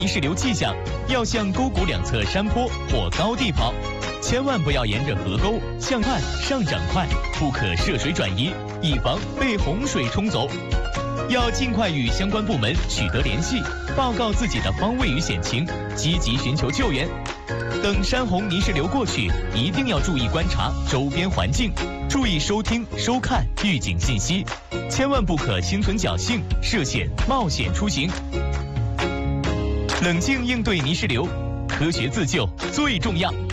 泥石流迹象，要向沟谷两侧山坡或高地跑，千万不要沿着河沟向岸上涨快，不可涉水转移，以防被洪水冲走。要尽快与相关部门取得联系，报告自己的方位与险情，积极寻求救援。等山洪泥石流过去，一定要注意观察周边环境，注意收听、收看预警信息，千万不可心存侥幸，涉险冒险出行。冷静应对泥石流，科学自救最重要。